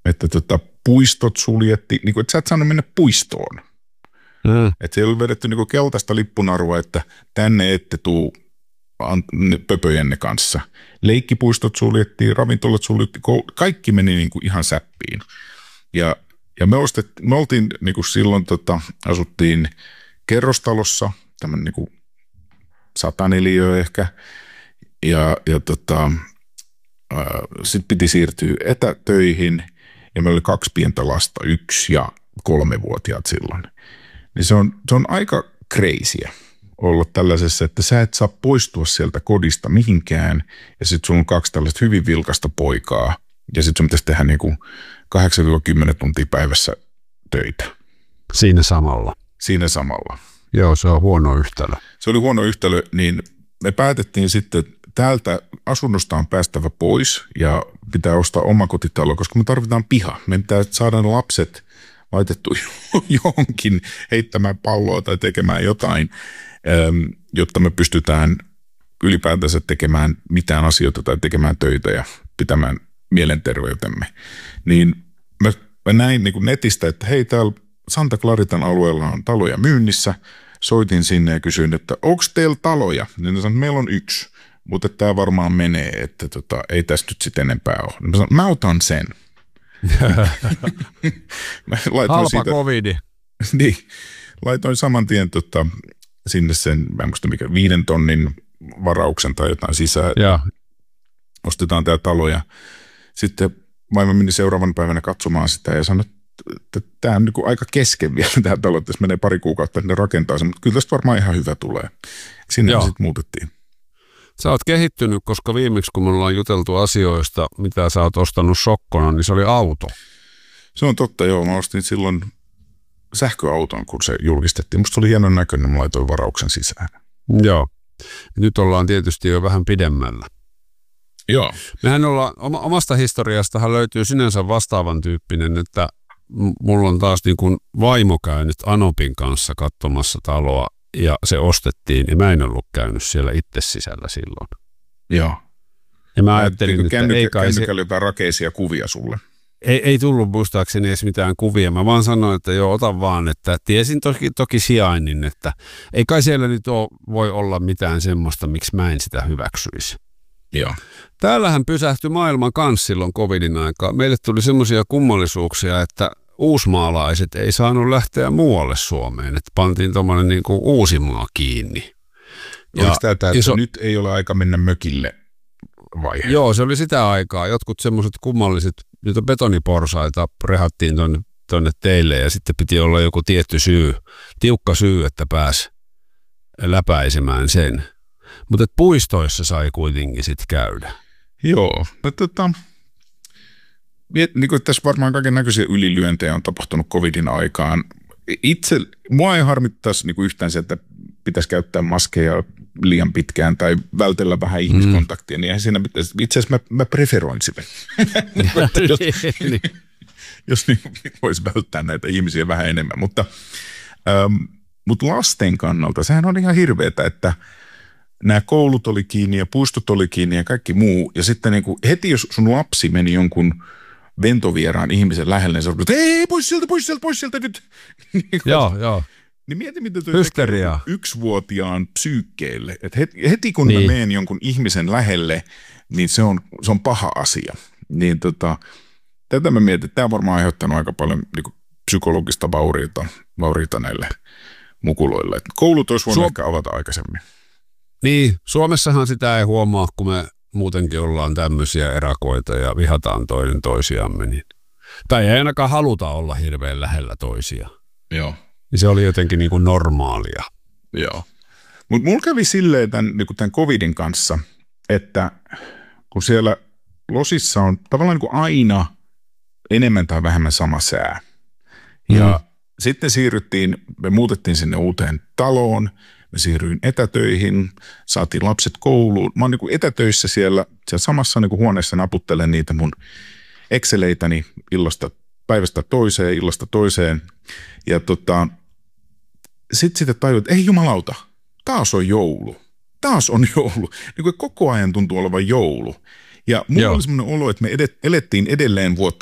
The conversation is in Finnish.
että puistot suljettiin, niin kuin, että sä et saanut mennä puistoon. Että siellä oli vedetty niin kuin keltaista lippunarua, että tänne ette tuu pöpöjenne kanssa. Leikkipuistot suljettiin, ravintolat suljettiin, kaikki meni niin kuin ihan säppiin. Ja me oltiin niin kuin silloin, asuttiin kerrostalossa, tämmöinen niin kuin 100 neliötä ehkä, ja sitten piti siirtyä etätöihin, ja meillä oli 2 pientä lasta, 1- ja 3-vuotiaat silloin. Niin se on aika crazyä olla tällaisessa, että sä et saa poistua sieltä kodista mihinkään, ja sitten sulla on 2 tällaista hyvin vilkasta poikaa, ja sitten sun pitäisi tehdä niin kuin 8-10 tuntia päivässä töitä. Siinä samalla. Joo, se on huono yhtälö. Se oli huono yhtälö, niin me päätettiin sitten, täältä asunnosta on päästävä pois ja pitää ostaa omakotitalo, koska me tarvitaan piha. Me pitää saada ne lapset laitettu johonkin heittämään palloa tai tekemään jotain, jotta me pystytään ylipäätänsä tekemään mitään asioita tai tekemään töitä ja pitämään mielenterveytemme. Niin mä näin niin kuin netistä, että hei, täällä Santa Claritan alueella on taloja myynnissä. Soitin sinne ja kysyin, että onko teillä taloja? Niin sanoin, että meillä on 1, mutta tämä varmaan menee, että ei tästä nyt sitten enempää ole. Mä sanoin, mä otan sen. Halpa covidi. Niin, laitoin saman tien sinne sen, mä en muista mikä, 5 tonnin varauksen tai jotain sisään. Ja. Ostetaan tämä talo ja sitten vaimo meni seuraavan päivänä katsomaan sitä ja sanoi, että tämä on niin kuin aika kesken vielä tämä talo, että jos menee 2 kuukautta, että ne rakentaa sen, mutta kyllä tästä varmaan ihan hyvä tulee. Sinne sitten muutettiin. Sä oot kehittynyt, koska viimeksi kun me ollaan juteltu asioista, mitä sä oot ostanut sokkona, niin se oli auto. Se on totta, joo. Mä ostin silloin sähköauton, kun se julkistettiin. Musta oli hienon näköinen, mä laitoin varauksen sisään. Joo. Nyt ollaan tietysti jo vähän pidemmällä. Joo. Mehän ollaan, omasta historiastahan löytyy sinänsä vastaavan tyyppinen, että mulla on taas niin kuin vaimo käynyt Anopin kanssa katsomassa taloa ja se ostettiin ja mä en ollut käynyt siellä itse sisällä silloin. Joo. Ja mä ajattelin, että ei kai kännykällä jotain rakeisia kuvia sulle. Ei tullut muistaakseni edes mitään kuvia. Mä vaan sanoin, että joo, ota vaan, että tiesin toki sijainnin, että ei kai siellä nyt voi olla mitään semmoista, miksi mä en sitä hyväksyisi. Joo. Täällähän pysähtyi maailman kanssa silloin covidin aikaa. Meille tuli semmoisia kummallisuuksia, että uusmaalaiset ei saanut lähteä muualle Suomeen, että pantiin tommoinen niin kuin Uusimaa kiinni. Oliko tämä, että nyt ei ole aika mennä mökille vaihe? Joo, se oli sitä aikaa. Jotkut semmoiset kummalliset, joita betoniporsaita rehattiin tuonne teille ja sitten piti olla joku tietty tiukka syy, että pääsi läpäisemään sen. Mutta puistoissa sai kuitenkin sitten käydä. Joo, niin kuin tässä varmaan kaiken näköisiä ylilyöntejä on tapahtunut covidin aikaan. Mua ei harmittaisi niin kuin yhtään se, että pitäisi käyttää maskeja liian pitkään tai vältellä vähän ihmiskontaktia, niin siinä itse asiassa mä preferoin sitä. jos niin voisi välttää näitä ihmisiä vähän enemmän. Mutta lasten kannalta sehän on ihan hirveetä, että nämä koulut oli kiinni ja puistot oli kiinni ja kaikki muu. Ja sitten niin kuin heti jos sun lapsi meni jonkun ventovieraan ihmisen lähelle, niin sä olet, ei, pois sieltä nyt. Joo. Niin mieti, mitä tuo tekee 1-vuotiaan psyykkeelle. Että heti kun mä menen jonkun ihmisen lähelle, niin se on paha asia. Niin tätä mä mietin, että tämä on varmaan aiheuttanut aika paljon niin kuin psykologista vauriita näille mukuloille. Että koulut olisi voinut ehkä avata aikaisemmin. Niin, Suomessahan sitä ei huomaa, kun me muutenkin ollaan tämmöisiä erakoita ja vihataan toinen toisiamme. Niin. Tai ei ainakaan haluta olla hirveän lähellä toisia. Joo. Niin se oli jotenkin niin kuin normaalia. Joo. Mutta mulla kävi silleen tämän covidin kanssa, että kun siellä losissa on tavallaan niin kuin aina enemmän tai vähemmän sama sää. Ja sitten me muutettiin sinne uuteen taloon. Mä siirryin etätöihin, saatiin lapset kouluun. Mä oon niin kuin etätöissä siellä samassa niin kuin huoneessa naputtelen niitä mun Exceleitäni päivästä toiseen, illasta toiseen. Ja sitten tajuin, että ei jumalauta, taas on joulu. Niin kuin koko ajan tuntuu olevan joulu. Ja mulla oli semmoinen olo, että me elettiin edelleen vuotta